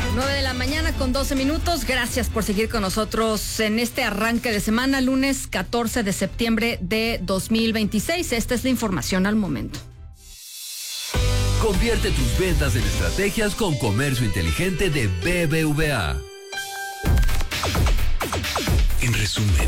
9:12 a.m. Gracias por seguir con nosotros en este arranque de semana, lunes 14 de septiembre de 2026. Esta es la información al momento. Convierte tus ventas en estrategias con Comercio Inteligente de BBVA. En resumen.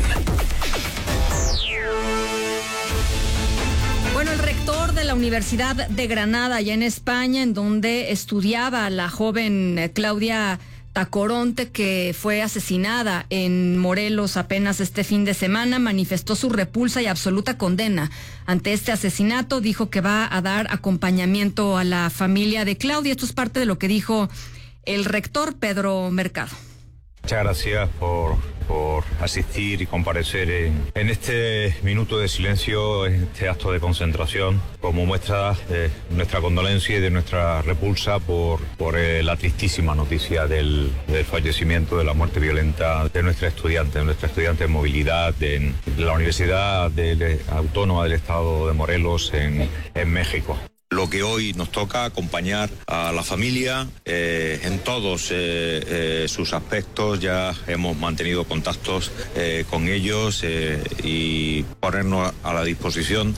Bueno, el rector de la Universidad de Granada, allá en España, en donde estudiaba la joven Claudia Tacoronte, que fue asesinada en Morelos apenas este fin de semana, manifestó su repulsa y absoluta condena ante este asesinato. Dijo que va a dar acompañamiento a la familia de Claudia. Esto es parte de lo que dijo el rector Pedro Mercado. Muchas gracias por asistir y comparecer en este minuto de silencio, en este acto de concentración, como muestra de nuestra condolencia y de nuestra repulsa por la tristísima noticia del fallecimiento, de la muerte violenta de nuestra estudiante de movilidad de la Universidad Autónoma del Estado de Morelos en México. Lo que hoy nos toca, acompañar a la familia en todos sus aspectos. Ya hemos mantenido contactos con ellos y ponernos a la disposición.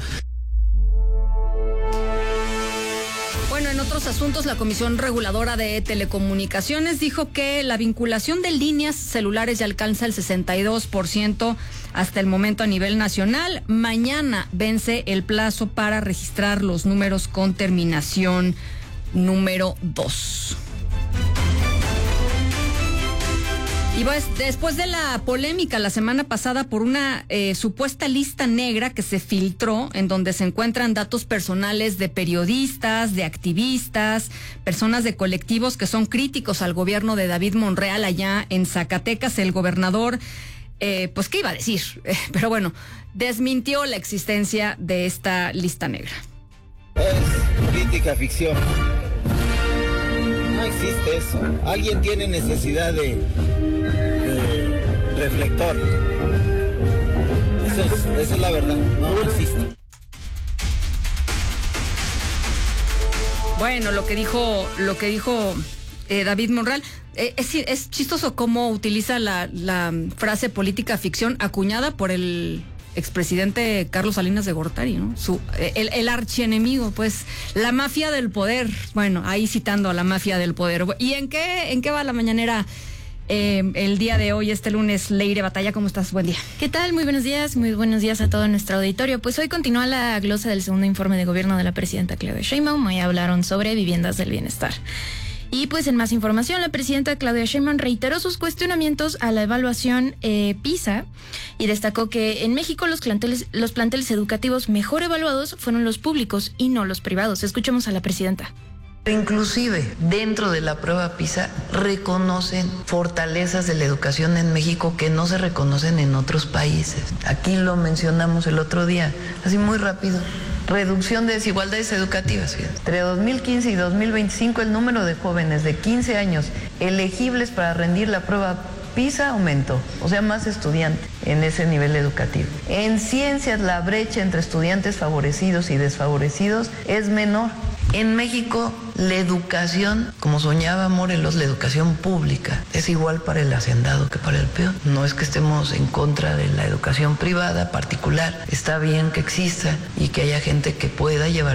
Bueno, en otros asuntos, la Comisión Reguladora de Telecomunicaciones dijo que la vinculación de líneas celulares ya alcanza el 62% hasta el momento a nivel nacional. Mañana vence el plazo para registrar los números con terminación número 2. Y pues, después de la polémica la semana pasada por una supuesta lista negra que se filtró, en donde se encuentran datos personales de periodistas, de activistas, personas de colectivos que son críticos al gobierno de David Monreal allá en Zacatecas, el gobernador, pues, ¿qué iba a decir? Pero bueno, desmintió la existencia de esta lista negra. Es crítica ficción. No existe eso. Alguien tiene necesidad de reflector. Esa es la verdad. No existe. Bueno, lo que dijo David Monreal, es chistoso cómo utiliza la frase política ficción acuñada por el expresidente Carlos Salinas de Gortari, ¿no? El archienemigo, pues, la mafia del poder. Bueno, ahí citando a la mafia del poder. ¿Y en qué va la mañanera el día de hoy, este lunes? Leire Batalla, ¿cómo estás? Buen día. ¿Qué tal? Muy buenos días a todo nuestro auditorio. Pues hoy continúa la glosa del segundo informe de gobierno de la presidenta Claudia Sheinbaum. Hoy hablaron sobre viviendas del bienestar. Y pues en más información, la presidenta Claudia Sheinbaum reiteró sus cuestionamientos a la evaluación PISA y destacó que en México los planteles educativos mejor evaluados fueron los públicos y no los privados. Escuchemos a la presidenta. Inclusive dentro de la prueba PISA reconocen fortalezas de la educación en México que no se reconocen en otros países. Aquí lo mencionamos el otro día, así muy rápido. Reducción de desigualdades educativas. Entre 2015 y 2025 el número de jóvenes de 15 años elegibles para rendir la prueba PISA aumentó, o sea, más estudiantes en ese nivel educativo. En ciencias la brecha entre estudiantes favorecidos y desfavorecidos es menor. En México, la educación, como soñaba Morelos, la educación pública es igual para el hacendado que para el peón. No es que estemos en contra de la educación privada particular. Está bien que exista y que haya gente que pueda llevar